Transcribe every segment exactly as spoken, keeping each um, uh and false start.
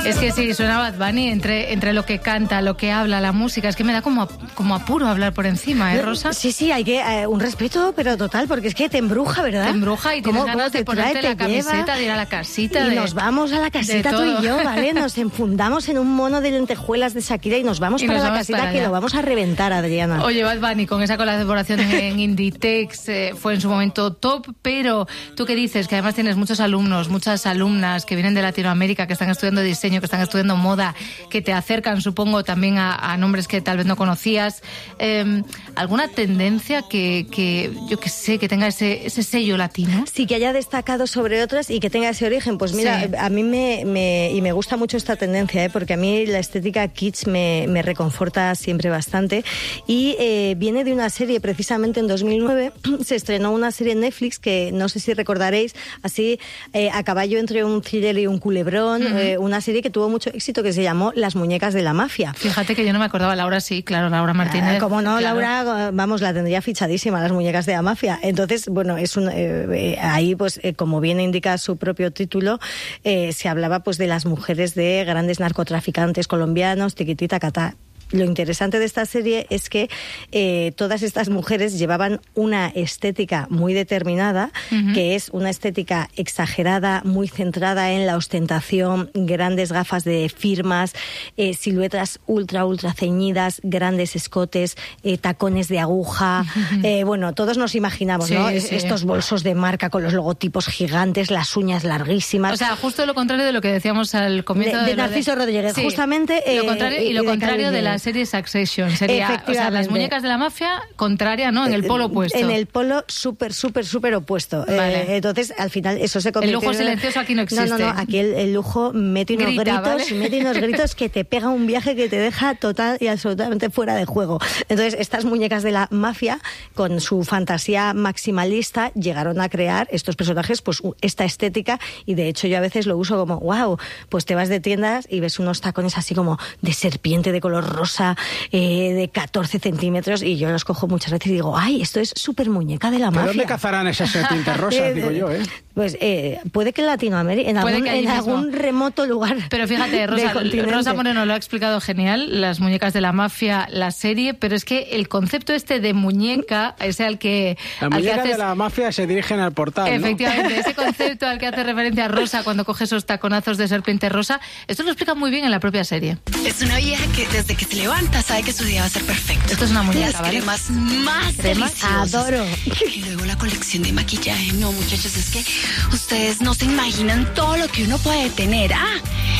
Es que sí, suena Bad Bunny entre, entre lo que canta, lo que habla, la música. Es que me da como, como apuro hablar por encima, ¿eh, Rosa? Sí, sí, hay que eh, un respeto, pero total, porque es que te embruja, ¿verdad? Te embruja y tienes ganas de ponerte trae, la camiseta, lleva, de ir a la casita. Y de, nos vamos a la casita tú y yo, ¿vale? Nos enfundamos en un mono de lentejuelas de Shakira y nos vamos y para nos la vamos casita para que lo vamos a reventar, Adriana. Oye, Bad Bunny, con esa colaboración en Inditex eh, fue en su momento top, pero tú qué dices, que además tienes muchos alumnos, muchas alumnas que vienen de Latinoamérica, que están estudiando diseño, que están estudiando moda, que te acercan, supongo, también a, a nombres que tal vez no conocías. Eh, ¿Alguna tendencia que, que yo que sé, que tenga ese, ese sello latino? Sí, que haya destacado sobre otras y que tenga ese origen. Pues mira, sí. a mí me, me, y me gusta mucho esta tendencia, ¿eh? Porque a mí la estética kitsch me, me reconforta siempre bastante. Y eh, viene de una serie, precisamente en dos mil nueve, se estrenó una serie en Netflix que no sé si recordaréis, así eh, a caballo entre un thriller y un culebrón, uh-huh. eh, una serie que tuvo mucho éxito que se llamó Las muñecas de la mafia. Fíjate que yo no me acordaba, Laura sí, claro, Laura Martínez. Ah, como no, claro. Laura, vamos, la tendría fichadísima, Las muñecas de la mafia. Entonces, bueno, es un, eh, ahí, pues, eh, como bien indica su propio título, eh, se hablaba pues de las mujeres de grandes narcotraficantes colombianos, tiquitita, catá. Lo interesante de esta serie es que eh, todas estas mujeres llevaban una estética muy determinada, uh-huh. que es una estética exagerada, muy centrada en la ostentación, grandes gafas de firmas, eh, siluetas ultra, ultra ceñidas, grandes escotes, eh, tacones de aguja. Uh-huh. Eh, bueno, todos nos imaginamos, sí, ¿no? Sí. Estos bolsos de marca con los logotipos gigantes, las uñas larguísimas. O sea, justo lo contrario de lo que decíamos al comienzo de, de, de Narciso de... Rodríguez, sí. justamente. Eh, lo contrario, y lo de contrario de las serie Succession sería, o sea, Las muñecas de la mafia contraria, ¿no? En el polo opuesto. En el polo súper, súper, súper opuesto. Vale. Eh, entonces, al final, eso se convierte... El lujo silencioso aquí no existe. No, no, no, aquí el, el lujo mete unos Grita, gritos, ¿vale? mete unos gritos que te pega un viaje que te deja total y absolutamente fuera de juego. Entonces, estas muñecas de la mafia, con su fantasía maximalista, llegaron a crear estos personajes, pues, esta estética, y de hecho yo a veces lo uso como, wow, pues te vas de tiendas y ves unos tacones así como de serpiente de color rosa, eh, de catorce centímetros, y yo los cojo muchas veces y digo, ay, esto es súper muñeca de la mafia. ¿Pero dónde cazarán esas serpientes rosas, digo yo, eh? Pues eh, puede que en Latinoamérica, en, algún, en algún remoto lugar. Pero fíjate, Rosa, Rosa Moreno lo ha explicado genial, Las muñecas de la mafia, la serie, pero es que el concepto este de muñeca es al que... Las muñecas haces... de la mafia se dirigen al portal, Efectivamente, ¿no? Ese concepto al que hace referencia Rosa cuando coge esos taconazos de serpiente rosa, esto lo explica muy bien en la propia serie. Es una vieja que desde que se levanta sabe que su día va a ser perfecto. Esto es una muñeca, Las ¿vale? cremas más ¿Cremas? deliciosas. Adoro. Y luego la colección de maquillaje. No, muchachos, es que ustedes no se imaginan todo lo que uno puede tener. Ah,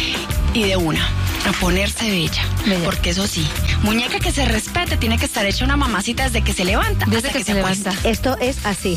y de una, a ponerse bella. bella. Porque eso sí, muñeca que se respete tiene que estar hecha una mamacita desde que se levanta. Desde que, que se, se levanta. Esto es así.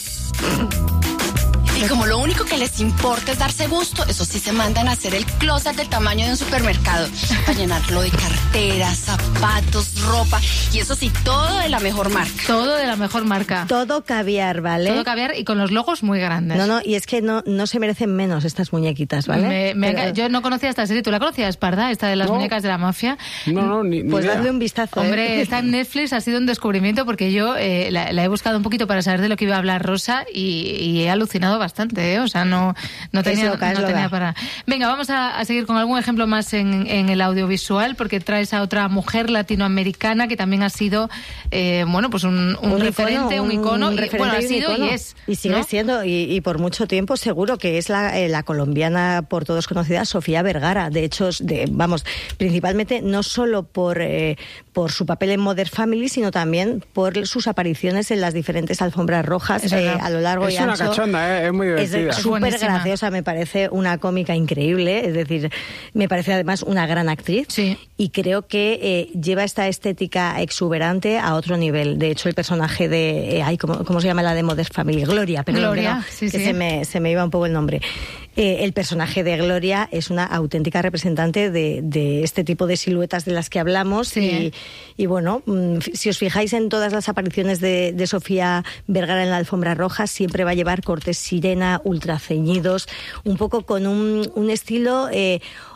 Y como lo único que les importa es darse gusto, eso sí se mandan a hacer el closet del tamaño de un supermercado, para llenarlo de carteras, zapatos, ropa, y eso sí, todo de la mejor marca. Todo de la mejor marca. Todo caviar, ¿vale? Todo caviar y con los logos muy grandes. No, no, y es que no, no se merecen menos estas muñequitas, ¿vale? Me, me, Pero... Yo no conocía esta serie. ¿Tú la conocías, Parda? Esta de las no. muñecas de la mafia. No, no, ni, ni Pues idea. dadle un vistazo. Hombre, ¿eh? está en Netflix, ha sido un descubrimiento porque yo eh, la, la he buscado un poquito para saber de lo que iba a hablar Rosa y, y he alucinado bastante, ¿eh? O sea, no, no tenía, loca, no tenía para... Venga, vamos a, a seguir con algún ejemplo más en, en el audiovisual, porque traes a otra mujer latinoamericana que también ha sido, eh, bueno, pues un, un, un referente, icono, un icono. Un y, referente bueno, ha y sido icono. y es. Y sigue ¿no? siendo, y, y por mucho tiempo seguro que es la, eh, la colombiana por todos conocida, Sofía Vergara. De hecho, de, vamos, principalmente no solo por, eh, por su papel en Modern Family, sino también por sus apariciones en las diferentes alfombras rojas eh, a lo largo es y ancho. Es una cachonda, eh, es muy divertida. Es súper graciosa, me parece una cómica increíble, es decir, me parece además una gran actriz. Sí. Y creo que eh, lleva esta estética exuberante a otro nivel. De hecho, el personaje de... Eh, ay, ¿cómo, ¿Cómo se llama la de Modern Family? Gloria, perdón, Gloria, no, sí, que sí. se me, se me iba un poco el nombre. Eh, el personaje de Gloria es una auténtica representante de, de este tipo de siluetas de las que hablamos. Sí. Y, y bueno, si os fijáis en todas las apariciones de, de Sofía Vergara en la alfombra roja, siempre va a llevar cortes sirena, ultra ceñidos, un poco con un, un estilo... Eh,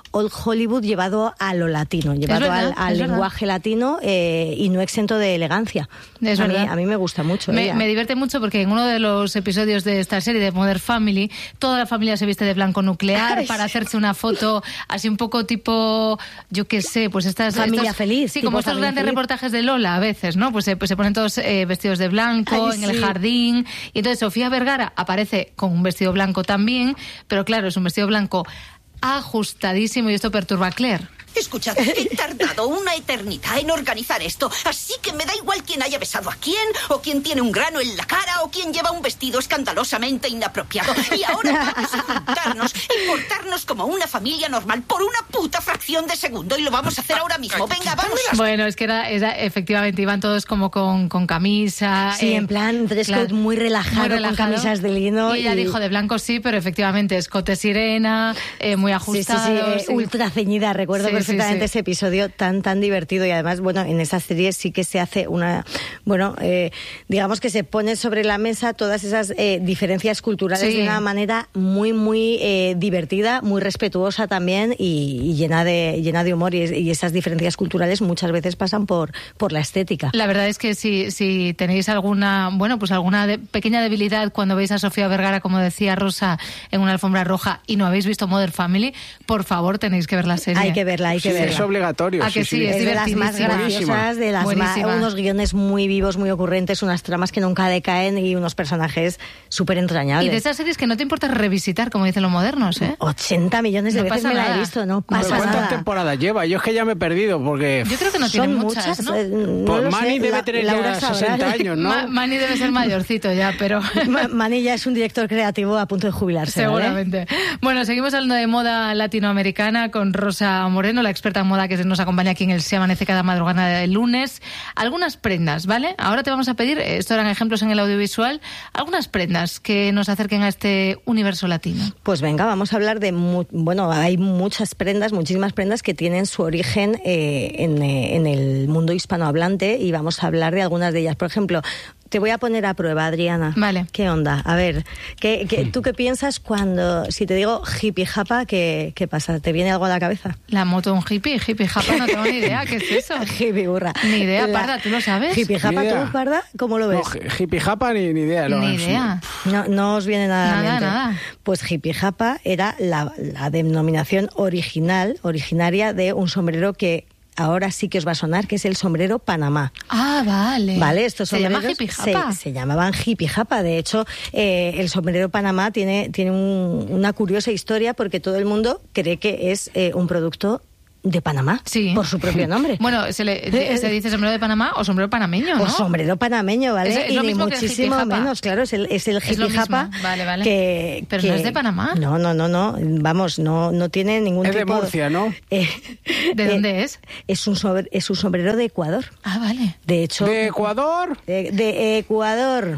old Hollywood llevado a lo latino, llevado verdad, al, al lenguaje verdad. latino eh, y no exento de elegancia. Es a, verdad. mí, a mí me gusta mucho. Me, me divierte mucho porque en uno de los episodios de esta serie de Modern Family, toda la familia se viste de blanco nuclear para hacerse una foto así un poco tipo, yo qué sé, pues estas... Familia estos, feliz. Sí, como estos grandes feliz. reportajes de Lola a veces, ¿no? Pues, pues se ponen todos eh, vestidos de blanco Ay, en sí. el jardín. Y entonces Sofía Vergara aparece con un vestido blanco también, pero claro, es un vestido blanco ajustadísimo y esto perturba a Claire. Escuchad, he tardado una eternidad en organizar esto, así que me da igual quién haya besado a quién, o quién tiene un grano en la cara, o quién lleva un vestido escandalosamente inapropiado. Y ahora vamos a juntarnos y portarnos como una familia normal por una puta fracción de segundo, y lo vamos a hacer ahora mismo. Venga, vamos a... Bueno, es que era, era efectivamente, iban todos como con, con camisa. Sí, eh, en plan dress code claro, muy, relajado, muy relajado, con camisas de lino. Y ella y... dijo de blanco sí, pero efectivamente escote sirena, eh, muy ajustado. Sí, sí, sí, eh, sí. ultra ceñida, recuerdo sí, perfectamente sí, sí. ese episodio tan tan divertido y además, bueno, en esa serie sí que se hace una, bueno, eh, digamos que se pone sobre la mesa todas esas eh, diferencias culturales sí. de una manera muy muy eh, divertida, muy respetuosa también y, y llena de llena de humor y, y esas diferencias culturales muchas veces pasan por por la estética. La verdad es que si si tenéis alguna, bueno, pues alguna de, pequeña debilidad cuando veis a Sofía Vergara, como decía Rosa, en una alfombra roja y no habéis visto Modern Family, por favor tenéis que ver la serie. Hay que verla, hay que sí, verla. Es obligatorio. ¿A que sí? sí, sí. Es, es de las más graciosas, de las más, unos guiones muy vivos, muy ocurrentes, unas tramas que nunca decaen y unos personajes súper entrañables. Y de esas series que no te importa revisitar, como dicen los modernos, ¿eh? ochenta millones de no veces me nada. la he visto, no pasa ¿Cuántas nada. temporadas lleva? Yo es que ya me he perdido porque... Yo creo que no tiene muchas, muchas, ¿no? Eh, no pues Manny sé, debe la, tener Laura ya sesenta años, ¿no? Ma Manny debe ser mayorcito ya, pero... Manny ya es un director creativo a punto de jubilarse. Seguramente. ¿vale? Bueno, seguimos hablando de moda latinoamericana con Rosa Moreno, la experta en moda que nos acompaña aquí en el Se Amanece cada madrugada del lunes. Algunas prendas, ¿vale? Ahora te vamos a pedir, esto eran ejemplos en el audiovisual, algunas prendas que nos acerquen a este universo latino. Pues venga, vamos a hablar de... Mu bueno, hay muchas prendas, muchísimas prendas que tienen su origen eh, en, eh, en el mundo hispanohablante y vamos a hablar de algunas de ellas. Por ejemplo, te voy a poner a prueba, Adriana. Vale. ¿Qué onda? A ver, ¿qué, qué, ¿tú qué piensas cuando, si te digo hippie japa, ¿qué, qué pasa? ¿Te viene algo a la cabeza? La moto un hippie, hippie japa, no tengo ni idea. ¿Qué es eso? Hippie burra. Ni idea, la... Parda, ¿tú lo sabes? Hippie japa, ¿tú, Parda? ¿Cómo lo ves? No, hippie japa ni, ni idea. Ni idea. No, no os viene nada Nada, a la mente. nada. Pues hippie japa era la, la denominación original, originaria de un sombrero que ahora sí que os va a sonar, que es el sombrero Panamá. Ah, vale. Vale, estos sombreros ¿Se llama hippie japa? Se, se llamaban hippie japa. De hecho, eh, el sombrero Panamá tiene, tiene un, una curiosa historia porque todo el mundo cree que es eh, un producto de Panamá, sí, por su propio nombre. Bueno, se, le, se dice sombrero de Panamá o sombrero panameño, ¿no? O sombrero panameño, ¿vale? Es, es y lo ni mismo muchísimo que el menos, claro, es el, es el hippie es japa. Vale, vale. Que, Pero que, no es de Panamá. No, no, no, no. Vamos, no, no tiene ningún es tipo... Es de Murcia, ¿no? Eh, ¿De eh, dónde es? Es un, sobre, es un sombrero de Ecuador. Ah, vale. De hecho... ¿De Ecuador? De, de Ecuador.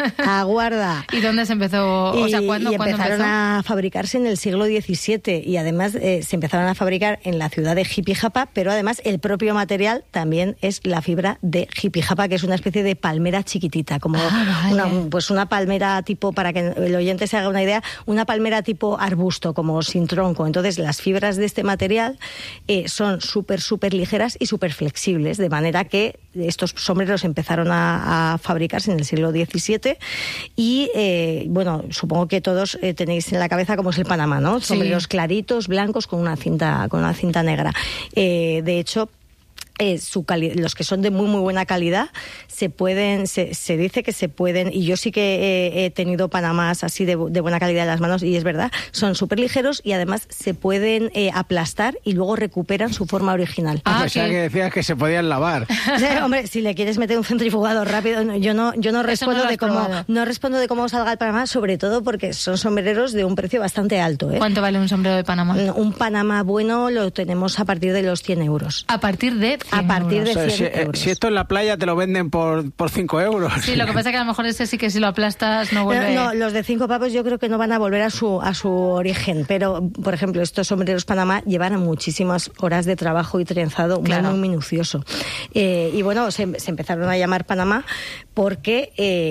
Aguarda. ¿Y dónde se empezó? Y, o sea, ¿cuándo, y ¿cuándo empezaron empezó? a fabricarse en el siglo diecisiete y además eh, se empezaron a fabricar en la ciudad de Jipijapa, pero además el propio material también es la fibra de Jipijapa, que es una especie de palmera chiquitita, como ah, vale. una, pues una palmera tipo, para que el oyente se haga una idea, una palmera tipo arbusto, como sin tronco. Entonces las fibras de este material eh, son súper, súper ligeras y súper flexibles, de manera que estos sombreros empezaron a, a fabricarse en el siglo diecisiete y, eh, bueno, supongo que todos eh, tenéis en la cabeza cómo es el Panamá, ¿no? Sombreros sí. claritos, blancos, con una cinta, con una cinta negra. Eh, de hecho, Eh, su cali los que son de muy muy buena calidad se pueden se, se dice que se pueden, y yo sí que he, he tenido Panamás así de, de buena calidad en las manos y es verdad, son súper ligeros y además se pueden eh, aplastar y luego recuperan su forma original. Ah, o sea, que... que decías que se podían lavar. Sí, hombre, si le quieres meter un centrifugador rápido, yo no yo no respondo no de cómo probado. no respondo de cómo salga el Panamá, sobre todo porque son sombreros de un precio bastante alto, ¿eh? ¿Cuánto vale un sombrero de Panamá? Un Panamá bueno lo tenemos a partir de los cien euros. A partir de A partir de cien o sea, si, euros. Si esto en la playa te lo venden por, por cinco euros. Sí, lo que pasa es que a lo mejor ese sí que si lo aplastas no vuelve... No, no, los de cinco pavos yo creo que no van a volver a su a su origen, pero, por ejemplo, estos sombreros Panamá llevan muchísimas horas de trabajo y trenzado claro. muy, muy minucioso. Eh, y bueno, se, se empezaron a llamar Panamá porque... Eh,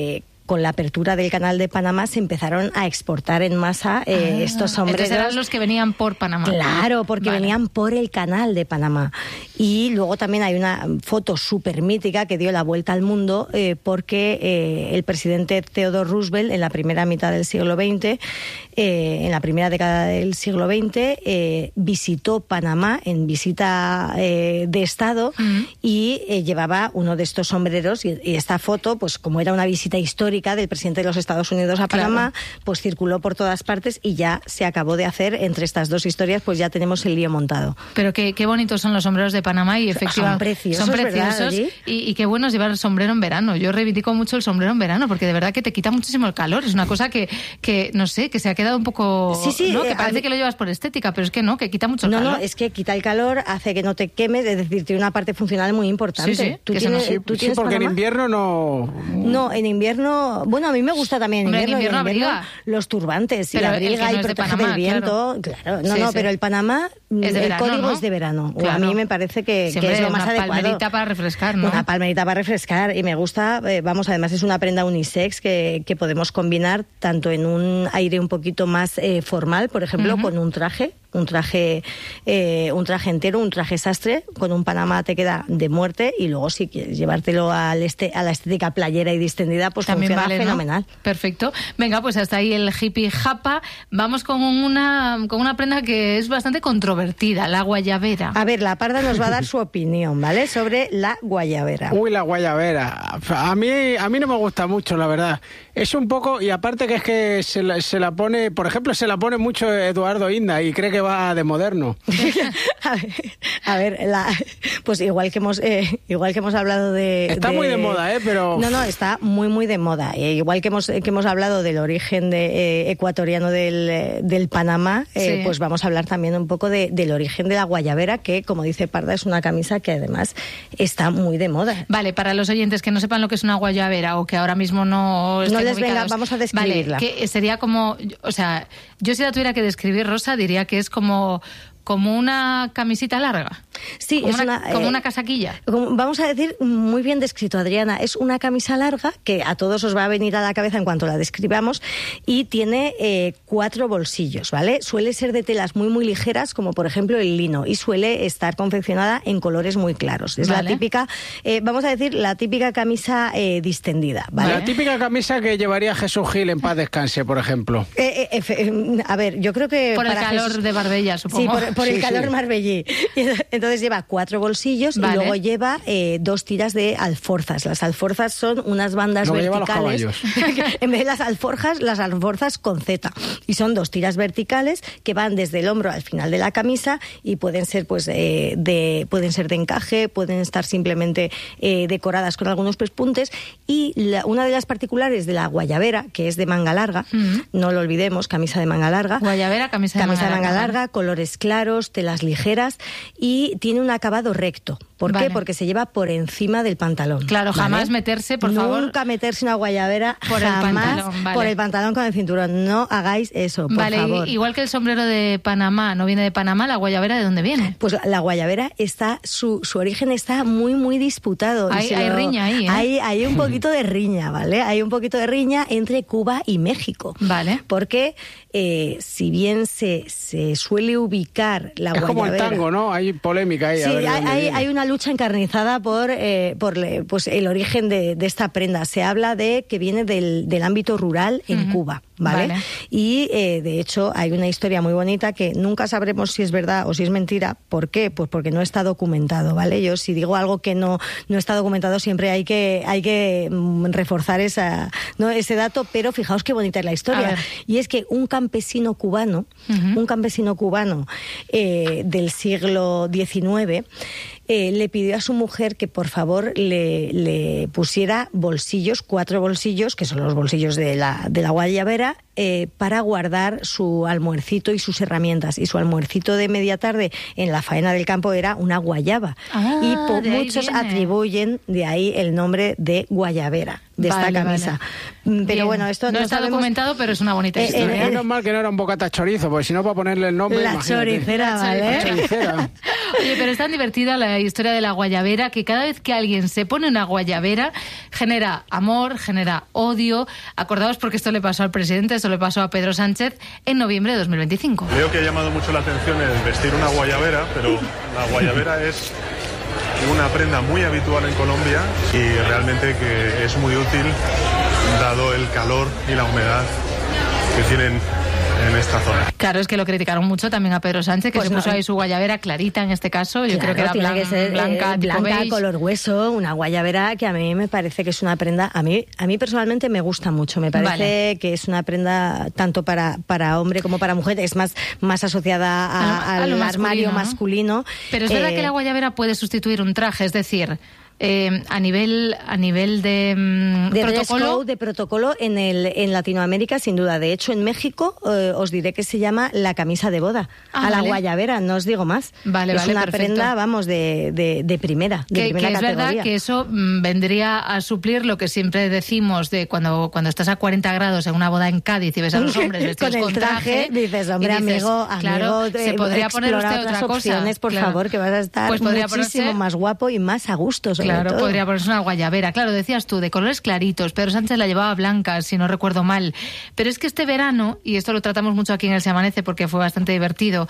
con la apertura del canal de Panamá se empezaron a exportar en masa eh, ah, estos sombreros. Entonces eran los que venían por Panamá. Claro, porque vale. venían por el canal de Panamá. Y luego también hay una foto súper mítica que dio la vuelta al mundo eh, porque eh, el presidente Theodore Roosevelt en la primera mitad del siglo veinte, eh, en la primera década del siglo veinte, eh, visitó Panamá en visita eh, de Estado uh-huh. y eh, llevaba uno de estos sombreros y, y esta foto, pues como era una visita histórica del presidente de los Estados Unidos a Panamá, claro. pues circuló por todas partes y ya se acabó de hacer. Entre estas dos historias, pues ya tenemos el lío montado. Pero qué, qué bonitos son los sombreros de Panamá y efectivamente son preciosos, son preciosos ¿verdad, y, y qué bueno es llevar sombrero en verano. Yo reivindico mucho el sombrero en verano porque de verdad que te quita muchísimo el calor. Es una cosa que, que no sé, que se ha quedado un poco... Sí, sí. ¿no? Eh, que parece a... que lo llevas por estética, pero es que no, que quita mucho el no, calor. No, no, es que quita el calor, hace que no te quemes, es decir, tiene una parte funcional muy importante. Sí, sí, ¿Tú que tienes, sí, ¿tú sí tienes porque Panamá? en invierno no... No, en invierno... Bueno, a mí me gusta también en Hombre, invierno. en invierno, en invierno abriga. Los turbantes y pero la abriga no y protege Panamá, del viento. Claro, claro. no, sí, no, sí. pero el Panamá, es de el verano, código ¿no? es de verano. Claro. A mí me parece que, sí, que hombre, es lo más una adecuado. Una palmerita para refrescar, ¿no? Una palmerita para refrescar y me gusta, eh, vamos, además es una prenda unisex que, que podemos combinar tanto en un aire un poquito más eh, formal, por ejemplo, uh-huh. con un traje, un traje eh, un traje entero, un traje sastre, con un Panamá te queda de muerte y luego si quieres llevártelo al este, a la estética playera y distendida, pues también funciona vale, fenomenal. ¿no? Perfecto. Venga, pues hasta ahí el hippie japa. Vamos con una, con una prenda que es bastante controvertida, la guayabera. A ver, la Parda nos va a dar su opinión, ¿vale? Sobre la guayabera. Uy, la guayabera. A mí, a mí no me gusta mucho, la verdad. Es un poco, y aparte que es que se la, se la pone, por ejemplo, se la pone mucho Eduardo Inda y cree que va de moderno. a ver, a ver la, pues igual que hemos eh, igual que hemos hablado de... Está de, muy de moda, ¿eh? Pero... No, no, está muy, muy de moda. Eh, igual que hemos, que hemos hablado del origen de, eh, ecuatoriano del, del Panamá, eh, sí. pues vamos a hablar también un poco de, del origen de la guayabera, que, como dice Parda, es una camisa que además está muy de moda. Vale, para los oyentes que no sepan lo que es una guayabera o que ahora mismo no estén no les ubicados, venga, vamos a describirla. Vale, que sería como, o sea, yo si la tuviera que describir, Rosa, diría que es como como una camisita larga. Sí, como es una, una, como eh, una casaquilla. Como, vamos a decir, muy bien descrito, Adriana. Es una camisa larga que a todos os va a venir a la cabeza en cuanto la describamos y tiene eh, cuatro bolsillos, ¿vale? Suele ser de telas muy, muy ligeras, como por ejemplo el lino, y suele estar confeccionada en colores muy claros. Es vale. la típica, eh, vamos a decir, la típica camisa eh, distendida, ¿vale? La típica camisa que llevaría Jesús Gil en paz descanse, por ejemplo. Eh, eh, eh, a ver, yo creo que... Por el para calor Jesús... de Marbella, supongo. Sí, por, por sí, el calor sí. marbellí. Entonces lleva cuatro bolsillos vale. y luego lleva eh, dos tiras de alforzas. Las alforzas son unas bandas no verticales. Lleva los caballos. En vez de las alforjas, las alforzas con Z. Y son dos tiras verticales que van desde el hombro al final de la camisa y pueden ser pues eh, de pueden ser de encaje, pueden estar simplemente eh, decoradas con algunos pespuntes. Y la, una de las particulares de la guayabera, que es de manga larga, mm-hmm. no lo olvidemos, camisa de manga larga. Guayabera, camisa de camisa manga, de manga larga, larga, colores claros, telas ligeras y tiene un acabado recto. ¿Por vale. qué? Porque se lleva por encima del pantalón. Claro, ¿vale? jamás meterse, por Nunca favor. Nunca meterse una guayabera por jamás el pantalón, vale. por el pantalón con el cinturón. No hagáis eso, por vale, favor. Igual que el sombrero de Panamá no viene de Panamá, ¿la guayabera de dónde viene? Pues la guayabera está, su, su origen está muy, muy disputado. Hay, y hay lo, riña ahí, ¿eh? Hay, hay un poquito de riña, ¿vale? Hay un poquito de riña entre Cuba y México. Vale. Porque eh, si bien se, se suele ubicar la es guayabera... Es como el tango, ¿no? Hay polémica ahí. Sí, a ver hay, hay, hay una lucha encarnizada por, eh, por pues, el origen de, de esta prenda. Se habla de que viene del, del ámbito rural en uh-huh. Cuba, ¿vale? vale. Y eh, de hecho hay una historia muy bonita que nunca sabremos si es verdad o si es mentira. ¿Por qué? Pues porque no está documentado, ¿vale? Yo si digo algo que no, no está documentado siempre hay que, hay que mm, reforzar esa, ¿no? ese dato, pero fijaos qué bonita es la historia. Y es que un campesino cubano, uh-huh. un campesino cubano eh, del siglo diecinueve, Eh, le pidió a su mujer que por favor le, le pusiera bolsillos, cuatro bolsillos, que son los bolsillos de la, de la guayabera, eh, para guardar su almuercito y sus herramientas. Y su almuercito de media tarde en la faena del campo era una guayaba. Ah, y po- de ahí muchos viene. atribuyen de ahí el nombre de guayabera. de vale, esta camisa. Vale. Pero Bien. bueno, esto no, no está sabemos... documentado, pero es una bonita Eh, historia. eh, Menos mal que no era un bocata chorizo, porque si no, para ponerle el nombre, La imagínate. choricera, ¿vale? La choricera. Oye, pero es tan divertida la historia de la guayabera que cada vez que alguien se pone una guayabera genera amor, genera odio. Acordaos porque esto le pasó al presidente, esto le pasó a Pedro Sánchez en noviembre de dos mil veinticinco. Creo que ha llamado mucho la atención el vestir una guayabera, pero la guayabera es una prenda muy habitual en Colombia y realmente que es muy útil dado el calor y la humedad que tienen en esta zona. Claro, es que lo criticaron mucho también a Pedro Sánchez, que Pues se puso no. ahí su guayabera clarita en este caso. Yo Claro, creo que era tiene blan- que ser, blanca, eh, tipo blanca, beige. color hueso, una guayabera que a mí me parece que es una prenda, a mí a mí personalmente me gusta mucho, me parece Vale. que es una prenda tanto para para hombre como para mujer, es más más asociada a- A- a al lo armario masculino, ¿no? masculino. Pero es verdad Eh, que la guayabera puede sustituir un traje, es decir, eh, a nivel a nivel de, mm, de dress protocolo. code, de protocolo en el en Latinoamérica sin duda. De hecho, en México eh, os diré que se llama la camisa de boda, Ah, a la vale. guayabera, no os digo más. Vale, es vale, una perfecto. prenda, vamos, de, de, de primera, de Que, primera que es categoría. verdad que eso mm, vendría a suplir lo que siempre decimos de cuando, cuando estás a cuarenta grados en una boda en Cádiz y ves a los hombres vestidos con el traje, dices, hombre, y dices, amigo, claro, amigo, se eh, podría poner explora usted otras otra cosa. opciones, por Claro. favor, que vas a estar Pues podría muchísimo ponerse- más guapo y más a gusto, sobre Claro, todo. podría ponerse una guayabera. Claro, decías tú, de colores claritos. Pedro Sánchez la llevaba blanca, si no recuerdo mal. Pero es que este verano, y esto lo tratamos mucho aquí en El Se Amanece porque fue bastante divertido,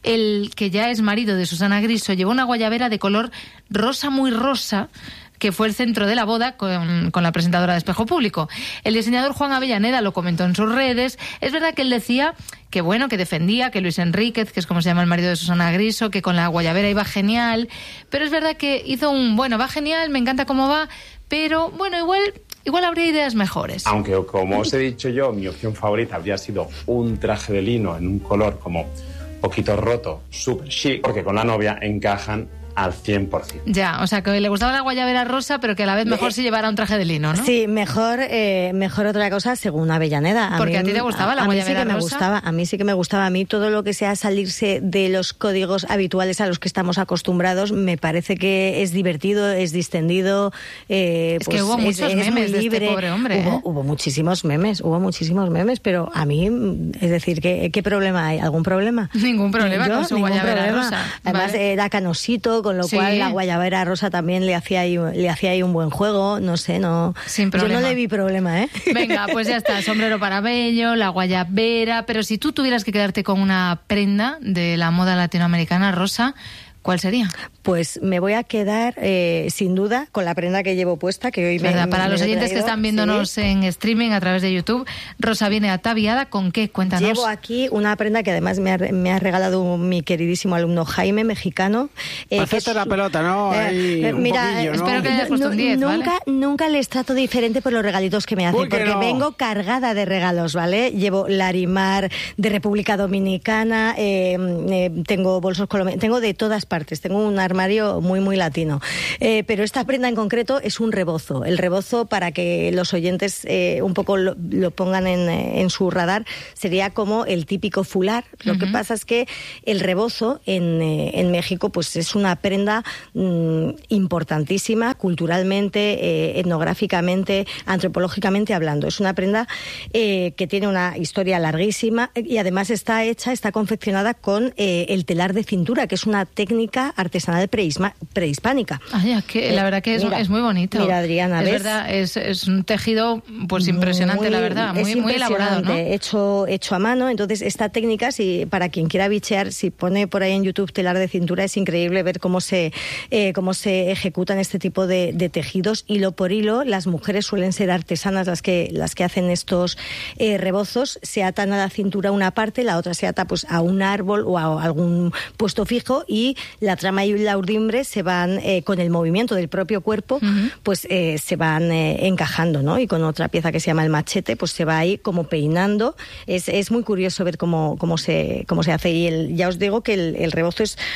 el que ya es marido de Susana Griso llevó una guayabera de color rosa muy rosa, que fue el centro de la boda con, con la presentadora de Espejo Público. El diseñador Juan Avellaneda lo comentó en sus redes. Es verdad que él decía que bueno, que defendía, que Luis Enríquez, que es como se llama el marido de Susana Griso, que con la guayabera iba genial, pero es verdad que hizo un, bueno, va genial, me encanta cómo va, pero bueno, igual... Igual habría ideas mejores. Aunque, como os he dicho yo, mi opción favorita habría sido un traje de lino en un color como poquito roto, súper chic, porque con la novia encajan al cien por ciento. Ya, o sea, que le gustaba la guayabera rosa, pero que a la vez mejor Eh, si llevara un traje de lino, ¿no? Sí, mejor, eh, mejor otra cosa según Avellaneda. Porque a ti te gustaba la a, a mí sí guayabera que me rosa. gustaba, a mí sí que me gustaba. A mí todo lo que sea salirse de los códigos habituales a los que estamos acostumbrados me parece que es divertido, es distendido. Eh, Es pues que hubo es- muchos es muy memes de este libre. pobre hombre, Hubo, ¿eh? hubo muchísimos memes, hubo muchísimos memes, pero a mí, es decir, ¿qué, qué problema hay? ¿Algún problema? Ningún problema Yo, con su ningún guayabera problema. rosa. Además Vale. era canosito, con lo Sí. cual la guayabera rosa también le hacía ahí, le hacía ahí un buen juego, no sé, no. Sin Yo no problema. le vi problema, ¿eh? Venga, pues ya está, sombrero para Bello, la guayabera, pero si tú tuvieras que quedarte con una prenda de la moda latinoamericana rosa, ¿cuál sería? Pues me voy a quedar, eh, sin duda, con la prenda que llevo puesta, que hoy Es me verdad, para me los he oyentes que traído, están viéndonos sí. en streaming a través de YouTube, Rosa viene ataviada, ¿con qué? Cuéntanos. Llevo aquí una prenda que además me ha, me ha regalado mi queridísimo alumno Jaime, mexicano. eh, Para que hacerte es la su- pelota, ¿no? Ahí un mira, poquillo, ¿no? espero que hayas puesto un diez, ¿vale? nunca, nunca les trato diferente por los regalitos que me hacen, Uy, que porque no. vengo cargada de regalos, ¿vale? Llevo Larimar de República Dominicana, eh, eh, tengo bolsos colombianos, tengo de todas partes, tengo un armario muy, muy latino. Eh, pero esta prenda en concreto es un rebozo. El rebozo, para que los oyentes eh, un poco lo, lo pongan en, eh, en su radar, sería como el típico fular. Lo que pasa es que el rebozo en, eh, en México pues es una prenda mm, importantísima culturalmente, eh, etnográficamente, antropológicamente hablando. Es una prenda eh, que tiene una historia larguísima y además está hecha, está confeccionada con eh, el telar de cintura, que es una técnica artesanal prehisma- prehispánica. Ay, es que la verdad que es, Mira, es muy bonito. mira, Adriana, es ¿ves? verdad, es, es un tejido pues impresionante, Muy- la verdad, muy, es muy elaborado, ¿no? impresionante, hecho, hecho a mano. Entonces, esta técnica, si, para quien quiera bichear, si pone por ahí en YouTube telar de cintura, es increíble ver cómo se, eh, cómo se ejecutan este tipo de, de tejidos. Hilo por hilo, las mujeres suelen ser artesanas las que, las que hacen estos eh, rebozos. Se atan a la cintura una parte, la otra se ata pues, a un árbol o a algún puesto fijo, y la trama y la urdimbre se van, eh, con el movimiento del propio cuerpo, uh-huh. pues eh, se van eh, encajando, ¿no? Y con otra pieza que se llama el machete, pues se va ahí como peinando. Es, es muy curioso ver cómo, cómo, se, cómo se hace. Y el, ya os digo que el, el rebozo es,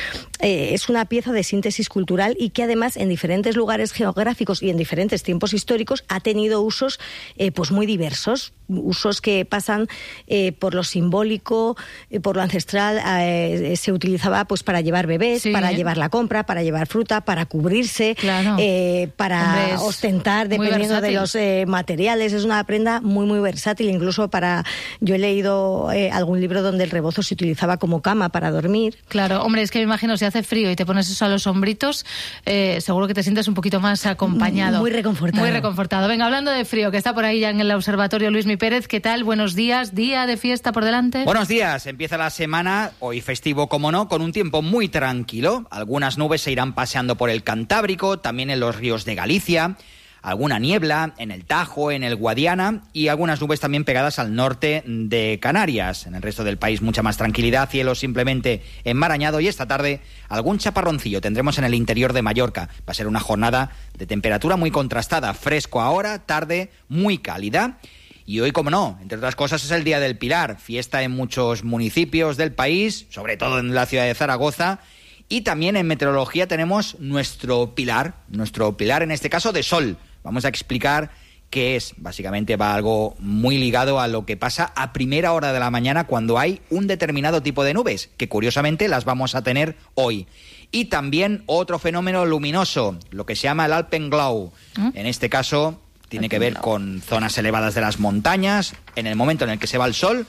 eh, es una pieza de síntesis cultural y que además en diferentes lugares geográficos y en diferentes tiempos históricos ha tenido usos eh, pues muy diversos, usos que pasan eh, por lo simbólico, eh, por lo ancestral, eh, se utilizaba pues para llevar bebés, sí. para llevar la compra, para llevar fruta, para cubrirse, claro. eh, para Hombre, ostentar dependiendo de los eh, materiales. Es una prenda muy muy versátil, incluso para, yo he leído eh, algún libro donde el rebozo se utilizaba como cama para dormir. Claro, hombre, es que me imagino si hace frío y te pones eso a los hombritos, eh, seguro que te sientes un poquito más acompañado. Muy reconfortado. Muy reconfortado. Venga, hablando de frío, que está por ahí ya en el observatorio Luis Mi Pérez, ¿qué tal? Buenos días, día de fiesta por delante. Buenos días, empieza la semana, hoy festivo como no, con un tiempo muy tranquilo. Algunas nubes se irán paseando por el Cantábrico, también en los ríos de Galicia, alguna niebla en el Tajo, en el Guadiana y algunas nubes también pegadas al norte de Canarias. En el resto del país mucha más tranquilidad, cielo simplemente enmarañado y esta tarde algún chaparroncillo tendremos en el interior de Mallorca. Va a ser una jornada de temperatura muy contrastada, fresco ahora, tarde muy cálida. Y hoy, como no, entre otras cosas, es el Día del Pilar, fiesta en muchos municipios del país, sobre todo en la ciudad de Zaragoza. Y también en meteorología tenemos nuestro pilar, nuestro pilar en este caso de sol. Vamos a explicar qué es. Básicamente va algo muy ligado a lo que pasa a primera hora de la mañana cuando hay un determinado tipo de nubes, que curiosamente las vamos a tener hoy. Y también otro fenómeno luminoso, lo que se llama el Alpenglow. ¿Mm? En este caso tiene que ver con zonas elevadas de las montañas, en el momento en el que se va el sol,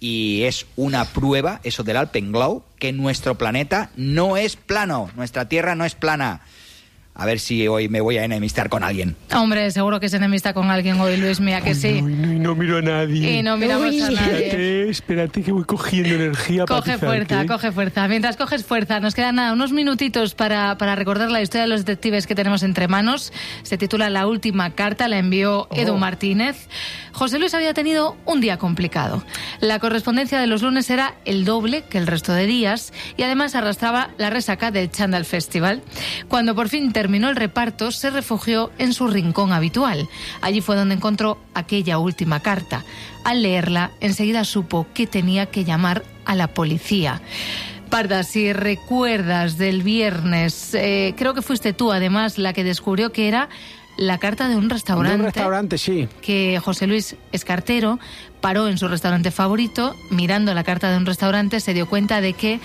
y es una prueba, eso del Alpenglow, que nuestro planeta no es plano, nuestra Tierra no es plana. A ver si hoy me voy a enemistar con alguien. Hombre, seguro que se enemista con alguien hoy, Luis, mira que sí. No, no, no miro a nadie. Y no miramos Uy. a nadie. Espérate, espérate que voy cogiendo energía. Coge para fuerza, coge fuerza. Mientras coges fuerza, nos quedan nada, unos minutitos para, para recordar la historia de los detectives que tenemos entre manos. Se titula La última carta, la envió Edu oh. Martínez. José Luis había tenido un día complicado. La correspondencia de los lunes era el doble que el resto de días y además arrastraba la resaca del Chandal Festival. Cuando por fin terminó el reparto, se refugió en su rincón habitual. Allí fue donde encontró aquella última carta. Al leerla, enseguida supo que tenía que llamar a la policía. Parda, si recuerdas del viernes, eh, creo que fuiste tú además la que descubrió que era la carta de un restaurante. De un restaurante, sí. Que José Luis es cartero, paró en su restaurante favorito, mirando la carta de un restaurante, se dio cuenta de que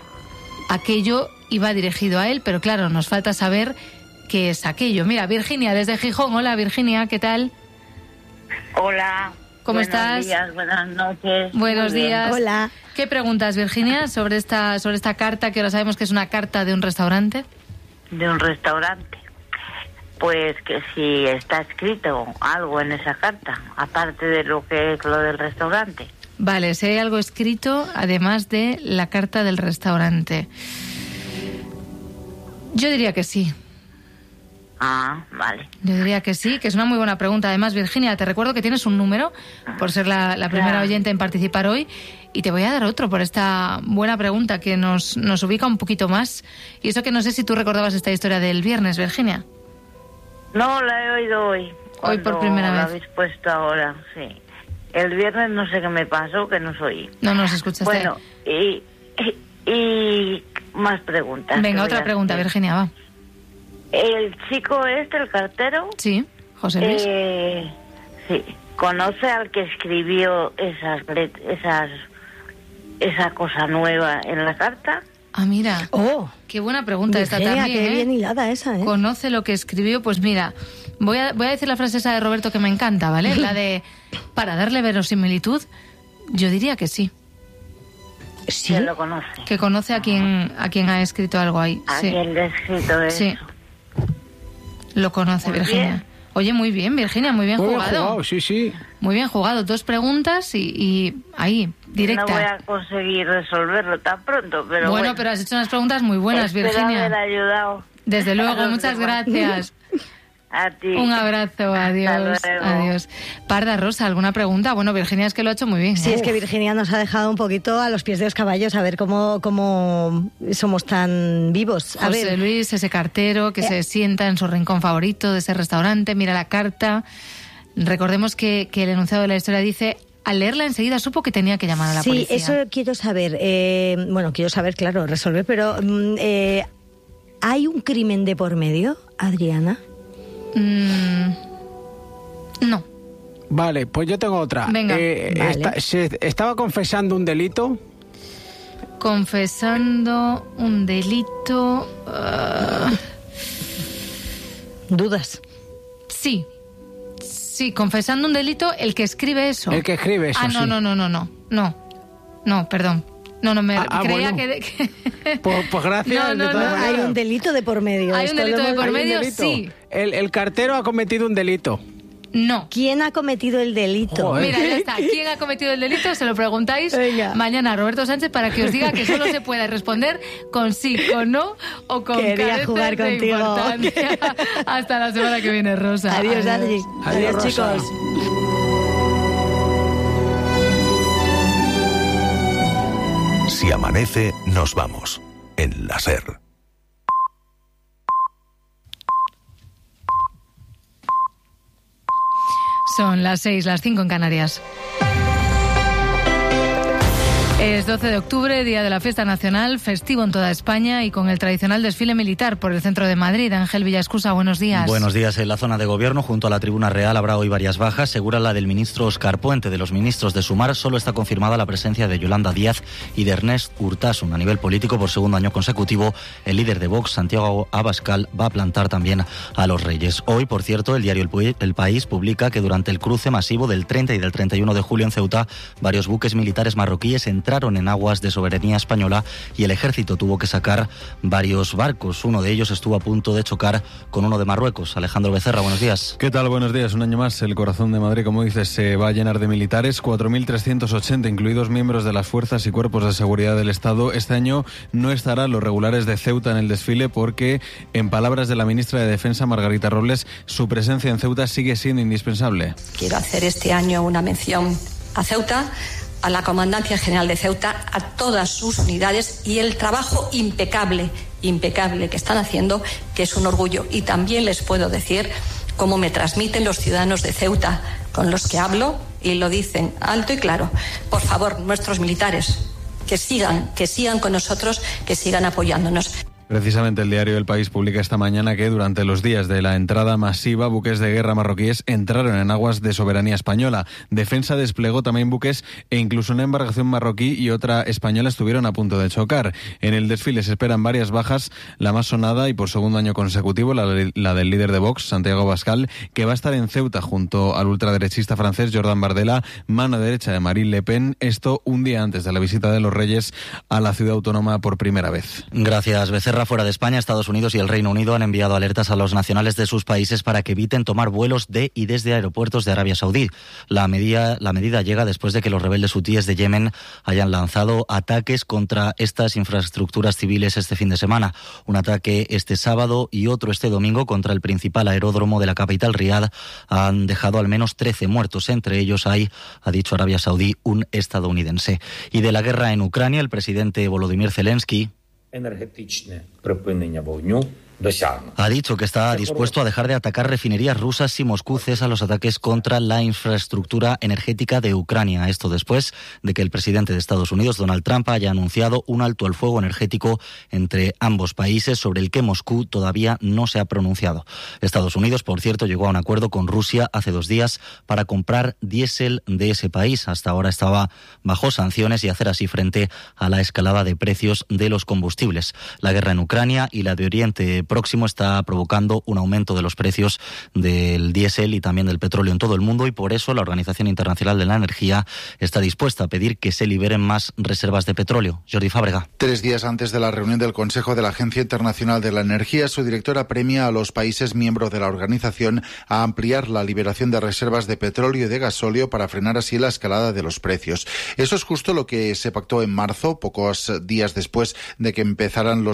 aquello iba dirigido a él, pero claro, nos falta saber qué es aquello. Mira, Virginia, desde Gijón. Hola, Virginia, ¿qué tal? Hola. ¿Cómo buenos estás? Buenos días, buenas noches. Buenos Muy días. bien. Hola. ¿Qué preguntas, Virginia, sobre esta, sobre esta carta, que ahora sabemos que es una carta de un restaurante? De un restaurante. Pues que si está escrito algo en esa carta, aparte de lo que es lo del restaurante. Vale, si hay algo escrito, además de la carta del restaurante. Yo diría que sí. Ah, vale. Yo diría que sí, que es una muy buena pregunta. Además, Virginia, te recuerdo que tienes un número por ser la, la primera Claro. oyente en participar hoy y te voy a dar otro por esta buena pregunta que nos, nos ubica un poquito más. Y eso que no sé si tú recordabas esta historia del viernes, Virginia. No, la he oído hoy. Hoy por cuando primera la vez. habéis puesto ahora, sí. El viernes no sé qué me pasó, que no soy. No nos escuchaste. Bueno, y, y, y más preguntas. Venga, que voy otra a pregunta, hacer. Virginia, va. El chico este, el cartero, Sí, José Luis. eh, sí, conoce al que escribió esas, let- esas esa cosa nueva en la carta. Ah, mira. Oh, Qué buena pregunta esta Virginia, también, qué ¿eh? bien hilada esa, ¿eh? Conoce lo que escribió, pues mira, voy a, voy a decir la frase esa de Roberto que me encanta, ¿vale? La de, para darle verosimilitud, yo diría que sí. Sí. Que lo conoce. Que conoce a quien, a quien ha escrito algo ahí. ¿A Sí, quién le ha escrito eso? sí. Lo conoce, Muy Virginia. bien. Oye, muy bien, Virginia, muy bien Muy bien jugado. jugado, sí, sí. Muy bien jugado. Dos preguntas y, y ahí, directa. No voy a conseguir resolverlo tan pronto, pero bueno, bueno. pero has hecho unas preguntas muy buenas, Espero Virginia. haber ayudado. Desde a luego, los muchas demás. gracias. A ti. Un abrazo, adiós. luego. Adiós. Parda, Rosa, ¿alguna pregunta? Bueno, Virginia es que lo ha hecho muy bien. Sí, ¿eh? es que Virginia nos ha dejado un poquito a los pies de los caballos a ver cómo, cómo somos tan vivos. A José ver, Luis, ese cartero que se sienta en su rincón favorito de ese restaurante, mira la carta. Recordemos que, que el enunciado de la historia dice: al leerla enseguida supo que tenía que llamar a la sí, policía. Sí, eso quiero saber. Eh, bueno, quiero saber, claro, resolver, pero eh, ¿hay un crimen de por medio, Adriana? Mm, no. Vale, pues yo tengo otra. Venga. Eh, Vale. esta- ¿se estaba confesando un delito? Confesando un delito... uh, ¿Dudas? sí. Sí, confesando un delito, el que escribe eso. El que escribe eso, Ah, no, sí. no, no, no, no. No, no, perdón. No, no, me Ah, ah, creía bueno. que... que- Pues, pues gracias. No, no, de todas no. Hay maneras. un delito de por medio. Hay Esto un delito lo de hemos- por Hay un medio, delito. sí. El, el cartero ha cometido un delito. No. ¿Quién ha cometido el delito? Joder. Mira, ya está. ¿Quién ha cometido el delito? Se lo preguntáis Venga. mañana a Roberto Sánchez para que os diga que solo se puede responder con sí, con no o con Quería careces jugar de contigo. importancia. Hasta la semana que viene, Rosa. Adiós, Adri. Adiós, Adiós, Rosa. chicos. Si amanece, nos vamos. En la SER. Son las seis, las cinco en Canarias. Es doce de octubre, día de la fiesta nacional, festivo en toda España y con el tradicional desfile militar por el centro de Madrid. Ángel Villascusa, buenos días. Buenos días. En la zona de gobierno, junto a la Tribuna Real, habrá hoy varias bajas. Segura la del ministro Óscar Puente. De los ministros de Sumar, solo está confirmada la presencia de Yolanda Díaz y de Ernest Urtasun. A nivel político, por segundo año consecutivo, el líder de Vox, Santiago Abascal, va a plantar también a los Reyes. Hoy, por cierto, el diario El, el País publica que durante el cruce masivo del treinta y del treinta y uno de julio en Ceuta, varios buques militares marroquíes entraron en aguas de soberanía española y el ejército tuvo que sacar varios barcos. Uno de ellos estuvo a punto de chocar con uno de Marruecos. Alejandro Becerra, buenos días. ¿Qué tal? Buenos días. Un año más, el corazón de Madrid, como dices, se va a llenar de militares. cuatro mil trescientos ochenta, incluidos miembros de las fuerzas y cuerpos de seguridad del Estado. Este año no estarán los regulares de Ceuta en el desfile porque, en palabras de la ministra de Defensa, Margarita Robles, su presencia en Ceuta sigue siendo indispensable. Quiero hacer este año una mención a Ceuta, a la Comandancia General de Ceuta, a todas sus unidades y el trabajo impecable, impecable que están haciendo, que es un orgullo. Y también les puedo decir cómo me transmiten los ciudadanos de Ceuta con los que hablo y lo dicen alto y claro. Por favor, nuestros militares, que sigan, que sigan con nosotros, que sigan apoyándonos. Precisamente el diario El País publica esta mañana que durante los días de la entrada masiva, buques de guerra marroquíes entraron en aguas de soberanía española. Defensa desplegó también buques e incluso una embarcación marroquí y otra española estuvieron a punto de chocar. En el desfile se esperan varias bajas, la más sonada y por segundo año consecutivo la, la del líder de Vox, Santiago Abascal, que va a estar en Ceuta junto al ultraderechista francés Jordan Bardella, mano derecha de Marine Le Pen, esto un día antes de la visita de los Reyes a la ciudad autónoma por primera vez. Gracias, Becerra. Fuera de España, Estados Unidos y el Reino Unido han enviado alertas a los nacionales de sus países para que eviten tomar vuelos de y desde aeropuertos de Arabia Saudí. La medida, la medida llega después de que los rebeldes hutíes de Yemen hayan lanzado ataques contra estas infraestructuras civiles este fin de semana. Un ataque este sábado y otro este domingo contra el principal aeródromo de la capital, Riad, han dejado al menos trece muertos. Entre ellos hay, ha dicho Arabia Saudí, un estadounidense. Y de la guerra en Ucrania, el presidente Volodymyr Zelensky енергетичне припинення вогню досягнуто. ha dicho que está dispuesto a dejar de atacar refinerías rusas si Moscú cesa los ataques contra la infraestructura energética de Ucrania. Esto después de que el presidente de Estados Unidos, Donald Trump, haya anunciado un alto al fuego energético entre ambos países sobre el que Moscú todavía no se ha pronunciado. Estados Unidos, por cierto, llegó a un acuerdo con Rusia hace dos días para comprar diésel de ese país. Hasta ahora estaba bajo sanciones y hacer así frente a la escalada de precios de los combustibles. La guerra en Ucrania y la de Oriente Próximo está provocando un aumento de los precios del diésel y también del petróleo en todo el mundo y por eso la Organización Internacional de la Energía está dispuesta a pedir que se liberen más reservas de petróleo. Jordi Fábrega. Tres días antes de la reunión del Consejo de la Agencia Internacional de la Energía, su directora premia a los países miembros de la organización a ampliar la liberación de reservas de petróleo y de gasóleo para frenar así la escalada de los precios. Eso es justo lo que se pactó en marzo, pocos días después de que empezaran los ataques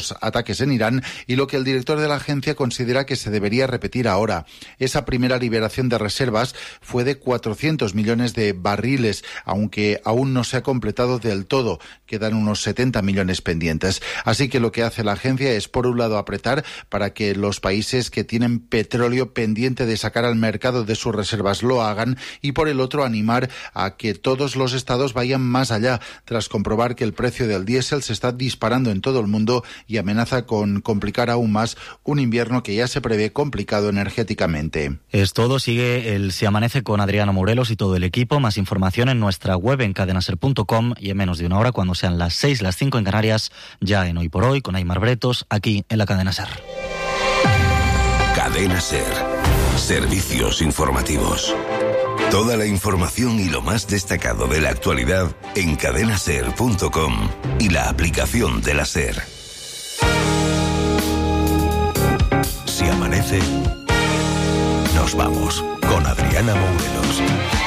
ataques en Irán y lo que el director de la agencia considera que se debería repetir ahora. Esa primera liberación de reservas fue de cuatrocientos millones de barriles, aunque aún no se ha completado del todo. Quedan unos setenta millones pendientes. Así que lo que hace la agencia es, por un lado, apretar para que los países que tienen petróleo pendiente de sacar al mercado de sus reservas lo hagan, y por el otro, animar a que todos los estados vayan más allá, tras comprobar que el precio del diésel se está disparando en todo el mundo y amenaza con complicar aún más un invierno que ya se prevé complicado energéticamente. Es todo. Sigue el Se Amanece con Adriano Morelos y todo el equipo. Más información en nuestra web en cadena ser punto com y en menos de una hora, cuando sean las seis, las cinco en Canarias, ya en Hoy por Hoy con Aimar Bretos, aquí en la Cadena Ser. Cadena Ser. Servicios informativos. Toda la información y lo más destacado de la actualidad en cadena ser punto com y la aplicación de la Ser. Si amanece, nos vamos con Adriana Morelos.